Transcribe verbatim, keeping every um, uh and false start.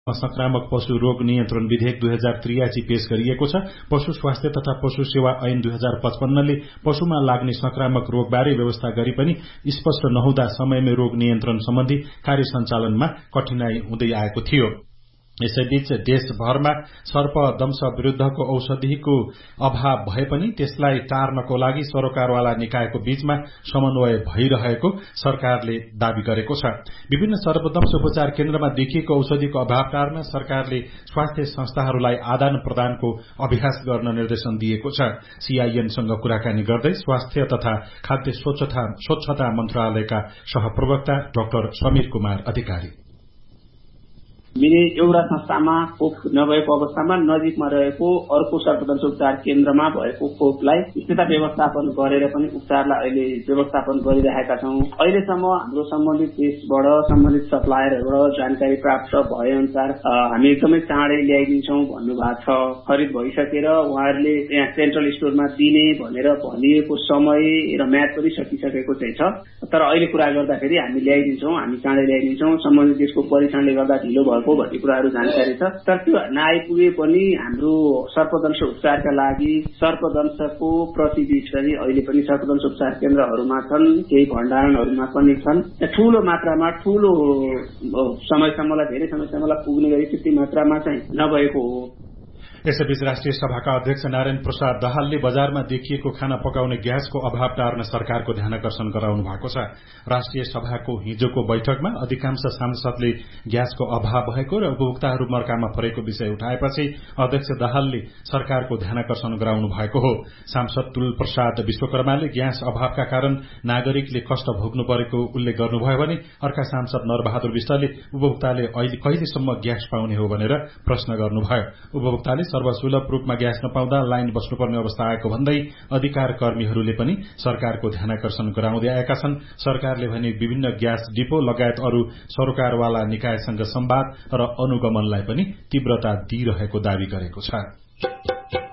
संक्रामक पशु रोग नियन्त्रण विधेयक दुई हजार त्रियासी पेश गरिएको छ। पशु स्वास्थ्य तथा पशु सेवा ऐन दुई हजार पचपन्नले पशुमा लाग्ने संक्रामक रोगबारे व्यवस्था गरी पनि स्पष्ट नहुँदा समयमै रोग नियन्त्रण सम्बन्धी कार्य सञ्चालनमा कठिनाई हुँदै आएको थियो। यसैबीच देशभरमा सर्पदंश विरुद्धको औषधिको अभाव भए पनि त्यसलाई टार्नको लागि सरोकारवाला निकायको बीचमा समन्वय भइरहेको सरकारले दावी गरेको छ। विभिन्न सर्पदंश उपचार केन्द्रमा देखिएको औषधिको अभाव टार्न सरकारले स्वास्थ्य संस्थाहरूलाई आदान प्रदानको अभ्यास गर्न निर्देशन दिएको छ। सीआईएनसँग कुराकानी गर्दै स्वास्थ्य तथा खाद्य स्वच्छता स्वच्छता मन्त्रालयका सहप्रवक्ता डाक्टर समीर कुमार अधिकारी मिले एउटा संस्थामा खोप नभएको अवस्थामा नजिकमा रहेको अर्को सर्पदंश उपचार केन्द्रमा भएको खोपलाई स्थिरता व्यवस्थापन गरेर पनि उपचारलाई अहिले व्यवस्थापन गरिरहेका छौं। अहिलेसम्म हाम्रो सम्बन्धित देशबाट सम्बन्धित सप्लायरबाट जानकारी प्राप्त भए अनुसार हामी एकदमै चाँडै ल्याइदिन्छौं भन्नुभएको छ। खरिद भइसकेर उहाँहरूले यहाँ सेन्ट्रल स्टोरमा दिने भनेर भनिएको समय र म्याद पनि सकिसकेको चाहिँ छ। तर अहिले कुरा गर्दाखेरि हामी ल्याइदिन्छौं, हामी चाँडै ल्याइदिन्छौं। सम्बन्धित देशको परीक्षणले गर्दा ढिलो भएको भन्ने कुराहरू जानकारी छ। तर त्यो नआइपुगे पनि हाम्रो सर्पदंश उपचारका लागि सर्पदंशको प्रतिविधि चाहिँ अहिले पनि सर्पदंश उपचार केन्द्रहरूमा छन्, केही भण्डारणहरूमा पनि छन्। ठूलो मात्रामा ठूलो समयसम्मलाई धेरै समयसम्मलाई पुग्ने गरी त्यति मात्रामा चाहिँ नभएको हो। यसैबीच राष्ट्रिय सभाका अध्यक्ष नारायण प्रसाद दाहालले बजारमा देखिएको खाना पकाउने ग्यासको अभाव टार्न सरकारको ध्यानकर्षण गराउनु भएको छ। राष्ट्रिय सभाको हिजोको बैठकमा अधिकांश सांसदले ग्यासको अभाव भएको र उपभोक्ताहरू मर्कामा परेको विषय उठाएपछि अध्यक्ष दाहालले सरकारको ध्यानकर्षण गराउनु भएको हो। सांसद तुल प्रसाद विश्वकर्माले ग्यास अभावका कारण नागरिकले कष्ट भोग्नु परेको उल्लेख गर्नुभयो भने अर्का सांसद नरबहादुर विष्टले उपभोक्ताले अहिले कहिलेसम्म ग्यास पाउने हो भनेर प्रश्न गर्नुभयो। उपभोक्ताले सर्वसुलभ रूपमा ग्यास नपाउँदा लाइन बस्नुपर्ने अवस्था आएको भन्दै अधिकार कर्मीहरूले पनि सरकारको ध्यानकर्षण गराउँदै आएका छन्। सरकारले भने विभिन्न ग्यास डिपो लगायत अरू सरोकारवाला निकायसँग संवाद र अनुगमनलाई पनि तीव्रता दिइरहेको दावी गरेको छ।